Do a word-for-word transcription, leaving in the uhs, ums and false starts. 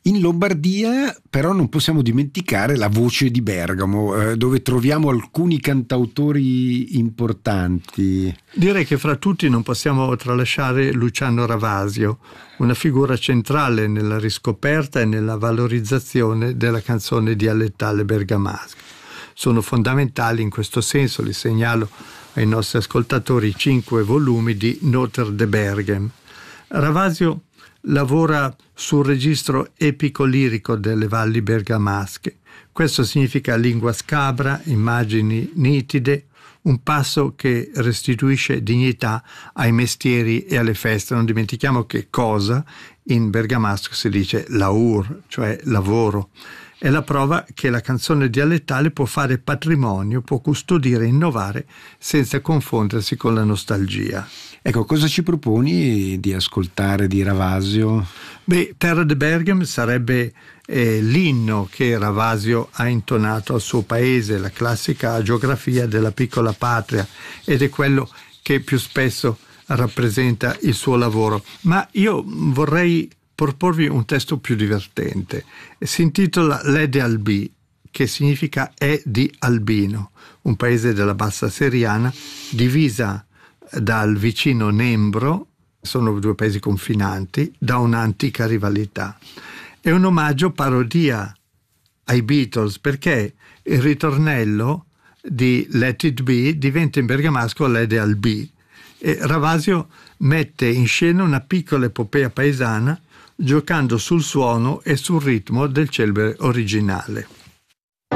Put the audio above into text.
In Lombardia però non possiamo dimenticare la voce di Bergamo, eh, dove troviamo alcuni cantautori importanti. Direi che fra tutti non possiamo tralasciare Luciano Ravasio, una figura centrale nella riscoperta e nella valorizzazione della canzone dialettale bergamasca. Sono fondamentali in questo senso, li segnalo ai nostri ascoltatori, i cinque volumi di Notre de Berghem. Ravasio lavora sul registro epico-lirico delle valli bergamasche. Questo significa lingua scabra, immagini nitide, un passo che restituisce dignità ai mestieri e alle feste. Non dimentichiamo che cosa in bergamasco si dice laur, cioè lavoro. È la prova che la canzone dialettale può fare patrimonio, può custodire e innovare senza confondersi con la nostalgia. Ecco, cosa ci proponi di ascoltare di Ravasio? Beh, Terra de Berghem sarebbe eh, l'inno che Ravasio ha intonato al suo paese, la classica geografia della piccola patria, ed è quello che più spesso rappresenta il suo lavoro. Ma io vorrei proporvi un testo più divertente. Si intitola L'Ede Albi, che significa è di Albino, un paese della Bassa Seriana divisa dal vicino Nembro, sono due paesi confinanti, da un'antica rivalità. È un omaggio parodia ai Beatles, perché il ritornello di Let It Be diventa in bergamasco L'Ede Albi, e Ravasio mette in scena una piccola epopea paesana giocando sul suono e sul ritmo del celebre originale.